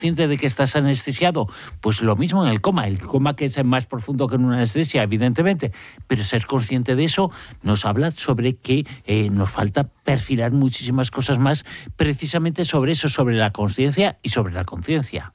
consciente de que estás anestesiado, pues lo mismo en el coma que es más profundo que en una anestesia, evidentemente, pero ser consciente de eso nos habla sobre que nos falta perfilar muchísimas cosas más precisamente sobre eso, sobre la consciencia y sobre la conciencia.